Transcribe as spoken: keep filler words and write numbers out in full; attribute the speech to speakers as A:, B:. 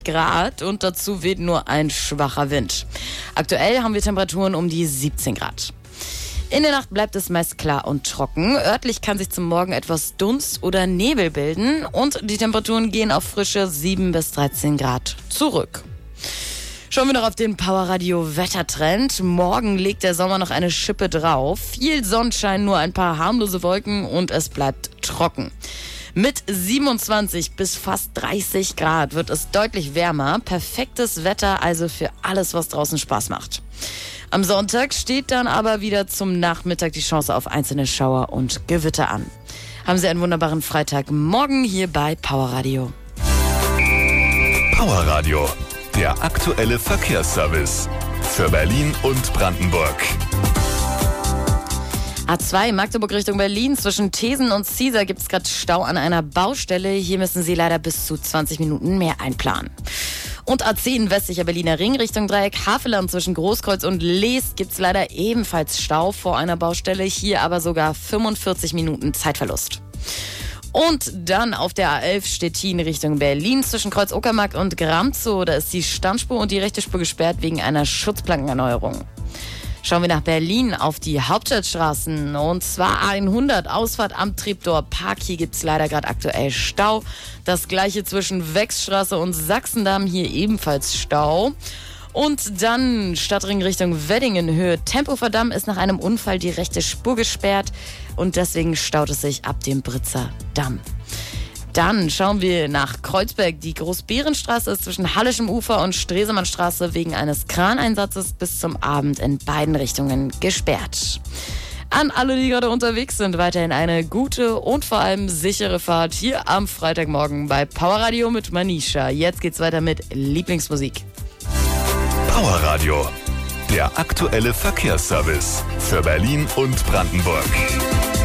A: Grad und dazu weht nur ein schwacher Wind. Aktuell haben wir Temperaturen um die siebzehn Grad. In der Nacht bleibt es meist klar und trocken. Örtlich kann sich zum Morgen etwas Dunst oder Nebel bilden und die Temperaturen gehen auf frische sieben bis dreizehn Grad zurück. Schauen wir noch auf den Powerradio-Wettertrend. Morgen legt der Sommer noch eine Schippe drauf. Viel Sonnenschein, nur ein paar harmlose Wolken und es bleibt trocken. Mit siebenundzwanzig bis fast dreißig Grad wird es deutlich wärmer. Perfektes Wetter also für alles, was draußen Spaß macht. Am Sonntag steht dann aber wieder zum Nachmittag die Chance auf einzelne Schauer und Gewitter an. Haben Sie einen wunderbaren Freitagmorgen hier bei Powerradio.
B: Powerradio, der aktuelle Verkehrsservice für Berlin und Brandenburg.
A: A zwei Magdeburg Richtung Berlin. Zwischen Thesen und Ziesar gibt es gerade Stau an einer Baustelle. Hier müssen Sie leider bis zu zwanzig Minuten mehr einplanen. Und A zehn westlicher Berliner Ring Richtung Dreieck Havelland zwischen Großkreuz und Leest gibt es leider ebenfalls Stau vor einer Baustelle. Hier aber sogar fünfundvierzig Minuten Zeitverlust. Und dann auf der A elf Stettin Richtung Berlin zwischen Kreuz Uckermark und Gramzow. Da ist die Standspur und die rechte Spur gesperrt wegen einer Schutzplankenerneuerung. Schauen wir nach Berlin auf die Hauptstadtstraßen und zwar A hundert, Ausfahrt am Treptower Park. Hier gibt es leider gerade aktuell Stau. Das gleiche zwischen Wechsstraße und Sachsendamm, hier ebenfalls Stau. Und dann Stadtring Richtung Weddingen, Höhe Tempoverdamm ist nach einem Unfall die rechte Spur gesperrt und deswegen staut es sich ab dem Britzer Damm. Dann schauen wir nach Kreuzberg. Die Großbärenstraße ist zwischen Hallischem Ufer und Stresemannstraße wegen eines Kraneinsatzes bis zum Abend in beiden Richtungen gesperrt. An alle, die gerade unterwegs sind, weiterhin eine gute und vor allem sichere Fahrt hier am Freitagmorgen bei Powerradio mit Manisha. Jetzt geht's weiter mit Lieblingsmusik.
B: Powerradio, der aktuelle Verkehrsservice für Berlin und Brandenburg.